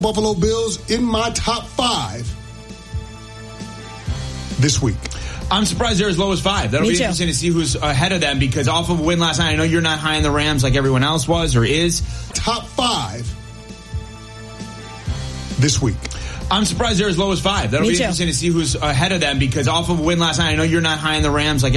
Buffalo Bills in my top 5 this week. I'm surprised they're as low as 5. That'll be interesting to see who's ahead of them, because off of a win last night, I know you're not high on the Rams like everyone else was or is. Top 5 this week. I'm surprised they're as low as 5. That'll be interesting to see who's ahead of them, because off of a win last night, I know you're not high on the Rams like